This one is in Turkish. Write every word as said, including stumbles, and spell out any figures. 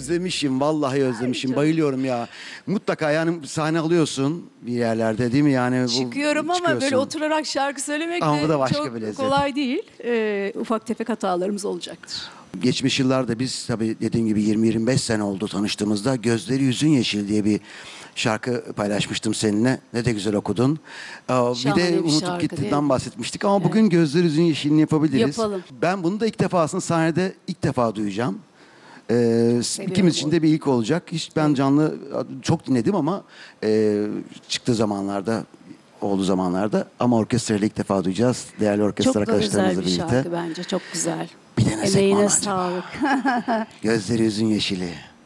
Özlemişim, vallahi özlemişim. canım. Bayılıyorum ya. Mutlaka yani sahne alıyorsun bir yerlerde değil mi? Yani bu, Çıkıyorum ama çıkıyorsun. böyle oturarak şarkı söylemek Ama bu da de başka çok bir lezzet. kolay değil. Ee, ufak tefek hatalarımız olacaktır. Geçmiş yıllarda biz tabii dediğim gibi yirmi yirmi beş sene oldu tanıştığımızda. Gözleri Yüzün Yeşil diye bir şarkı paylaşmıştım seninle. Ne de güzel okudun. Aa, bir Şahane de bir Unutup şarkı, değil Gitti'den mi? bahsetmiştik ama bugün Gözleri Yüzün Yeşil'ini yapabiliriz. Yapalım. Ben bunu da ilk defa aslında sahnede ilk defa duyacağım. Ee, ikimiz için de bir ilk olacak. Hiç ben canlı çok dinledim ama e, çıktığı zamanlarda olduğu zamanlarda ama orkestrayla ilk defa duyacağız. Değerli orkestra Çok da arkadaşlarımızla güzel bir birlikte. şarkı bence. Çok güzel. Bir denesek mi Emeğine anacığım? sağlık. Gözleri Yüzün Yeşili.